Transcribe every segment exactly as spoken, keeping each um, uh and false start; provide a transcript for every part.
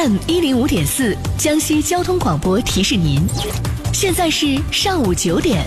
M 一零五点四江西交通广播提示您，现在是上午九点。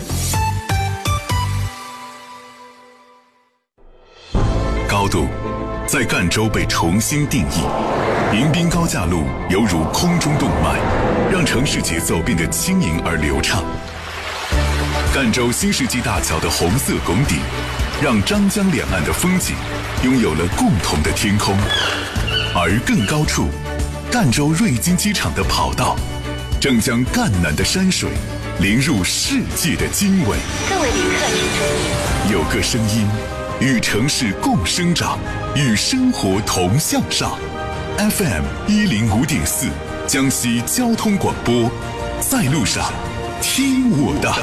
高度在赣州被重新定义，迎宾高架路犹如空中动脉，让城市节奏变得轻盈而流畅。赣州新世纪大桥的红色拱顶，让张江两岸的风景拥有了共同的天空。而更高处，赣州瑞金机场的跑道正将赣南的山水淋入世界的经纬。 各位旅客请注意， 有个声音与城市共生长，与生活同向上。F M 一零五点四江西交通广播，在路上听我的。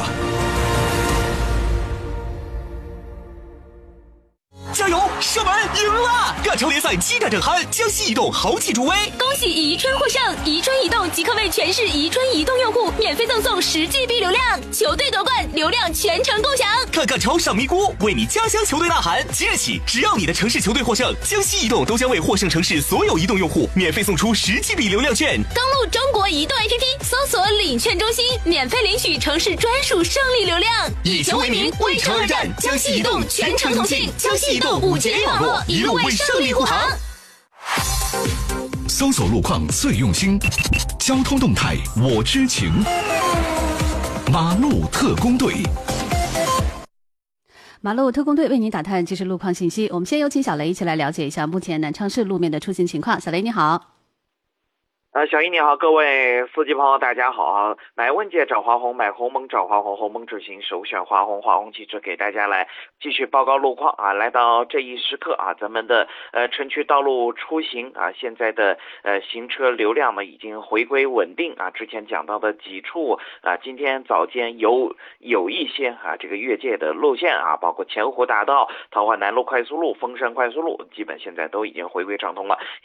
加油！射门赢了！赣州联赛七战正酣，江西移动豪气助威， 恭喜宜春获胜！宜春移动即刻为全市宜春移动用户免费赠送十 G B 流量，球队夺冠，流量全程共享。 看赣超上咪咕，为你家乡球队呐喊！即日起，只要你的城市球队获胜，江西移动都将为获胜城市所有移动用户免费送出十 G B 流量券。 登录中国移动 A P P， 搜索领券中心，免费领取城市专属胜利流量。 以球为名，为城而战，江西移动全程同庆，江西移动五 G 网络一路为胜利护航。 搜索路况最用心，交通动态我知情。马路特工队， 马路特工队为您打探即时路况信息。我们先有请小雷一起来了解一下目前南昌市路面的出行情况。小雷你好。 呃，小姨你好，各位司机朋友大家好啊！买问界找华宏，买鸿蒙找华宏，鸿蒙智行首选华宏，华宏汽车给大家来继续报告路况啊！来到这一时刻啊，咱们的呃城区道路出行啊，现在的呃行车流量呢已经回归稳定啊。之前讲到的几处啊，今天早间有有一些啊这个越界的路线啊，包括前湖大道、桃花南路快速路、峰山快速路，基本现在都已经回归畅通了。